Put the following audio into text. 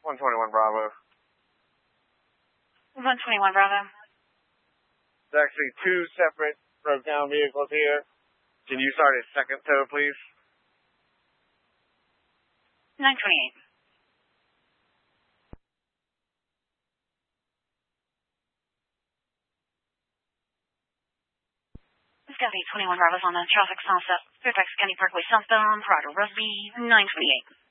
121 Bravo. 121 Bravo. There's actually two separate broke down vehicles here. Can you start a second tow, please? 928. Scotty 21 Bravo's on the traffic sunset. Fairfax County Parkway southbound, Prado Rusby, 928.